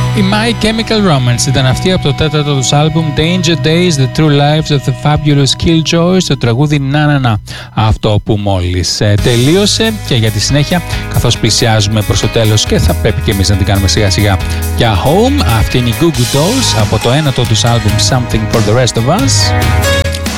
Η My Chemical Romance ήταν αυτή από το τέταρτο τους άλμπουμ Danger Days, The True Lives of the Fabulous Killjoys, το τραγούδι Να. Αυτό που μόλις τελείωσε, και για τη συνέχεια, καθώς πλησιάζουμε προς το τέλος και θα πρέπει και εμείς να την κάνουμε σιγά σιγά για Home, αυτή είναι η Goo Goo Dolls από το ένατο τους άλμπουμ Something for the Rest of Us.